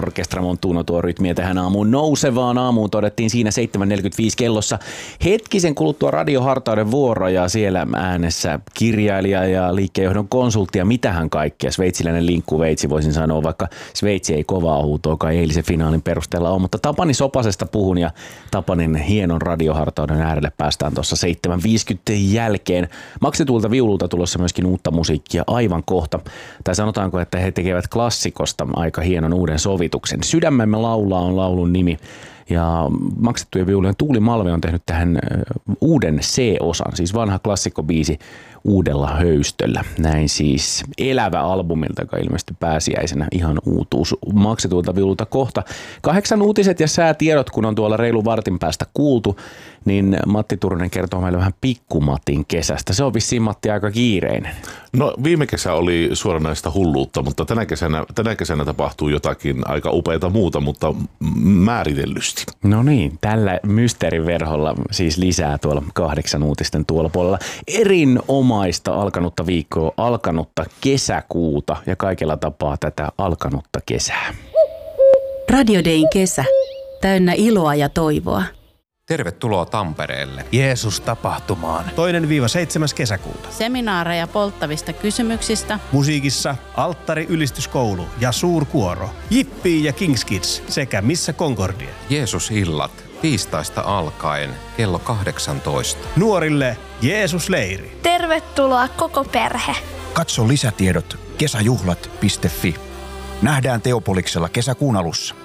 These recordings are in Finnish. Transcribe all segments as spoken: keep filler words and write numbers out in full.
Orkestra Montuno tuo rytmiä tähän aamuun. Nousevaan aamuun todettiin siinä seitsemän neljäkymmentäviisi kellossa. Hetkisen kuluttua radiohartauden vuoro ja siellä äänessä kirjailija ja liikkeenjohdon konsultti ja mitähän kaikkea. Sveitsiläinen linkkuveitsi voisin sanoa, vaikka Sveitsi ei kovaa huutoakaan eilisen finaalin perusteella ole. Mutta Tapani Sopasesta puhun ja Tapanin hienon radiohartauden äärelle päästään tuossa seitsemän viisikymmentä jälkeen. Maksetulta viululta tulossa myöskin uutta musiikkia aivan kohta. Tai sanotaanko, että he tekevät klassikosta aika hienon uuden sovituksen. Sydämemme laulaa on laulun nimi. Ja maksettujen viulujen Tuuli Malve on tehnyt tähän uuden C-osan, siis vanha klassikkobiisi uudella höystöllä. Näin siis elävä albumilta, joka ilmestyi pääsiäisenä, ihan uutuus maksetulta viululta kohta. Kahdeksan uutiset ja säätiedot, kun on tuolla reilu vartin päästä kuultu, niin Matti Turunen kertoo meille vähän Pikkumatin kesästä. Se on vissiin, Matti, aika kiireinen. No viime kesä oli suoranaista hulluutta, mutta tänä kesänä, tänä kesänä tapahtuu jotakin aika upeata muuta, mutta määritellysti. No niin, tällä mysteeriverholla siis lisää tuolla kahdeksan uutisten tuolla puolella. Erinomaista alkanutta viikkoa, alkanutta kesäkuuta ja kaikella tapaa tätä alkanutta kesää. Radio Dayn kesä. Täynnä iloa ja toivoa. Tervetuloa Tampereelle. Jeesus-tapahtumaan. Toinen viiva seitsemäs kesäkuuta. Seminaareja polttavista kysymyksistä. Musiikissa Alttari ylistyskoulu ja suurkuoro. Jippii ja Kings Kids sekä Missä Concordia. Jeesus-illat tiistaista alkaen kello kahdeksantoista. Nuorille Jeesus-leiri. Tervetuloa koko perhe. Katso lisätiedot kesäjuhlat piste fi. Nähdään Teopoliksella kesäkuun alussa.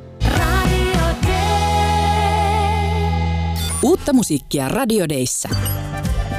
Uutta musiikkia Radio Dayssä.